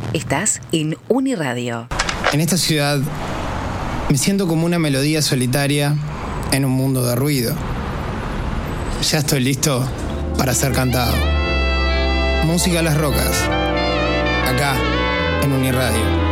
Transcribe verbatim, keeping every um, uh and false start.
Estás en Uniradio. En esta ciudad me siento como una melodía solitaria en un mundo de ruido. Ya estoy listo para ser cantado. Música a las rocas, acá en Uniradio.